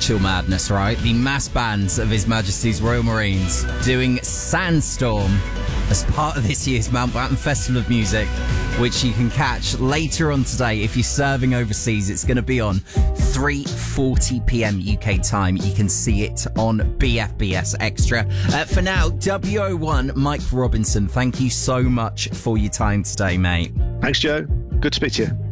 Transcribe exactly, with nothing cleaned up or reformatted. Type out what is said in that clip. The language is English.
actual madness, right? The mass bands of His Majesty's Royal Marines doing Sandstorm as part of this year's Mountbatten Festival of Music, which you can catch later on today. If you're serving overseas, it's going to be on three forty p.m. U K time. You can see it on B F B S Extra. Uh, for now, W O one, Mike Robinson, thank you so much for your time today, mate. Thanks, Joe. Good to speak to you.